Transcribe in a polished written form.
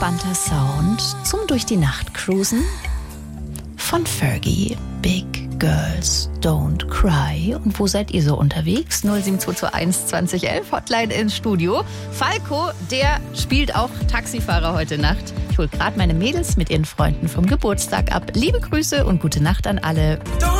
entspannter Sound zum Durch die Nacht cruisen von Fergie, Big Girls Don't Cry. Und wo seid ihr so unterwegs? 07221 2011, Hotline ins Studio. Falco, der spielt auch Taxifahrer heute Nacht. Ich hole gerade meine Mädels mit ihren Freunden vom Geburtstag ab. Liebe Grüße und gute Nacht an alle.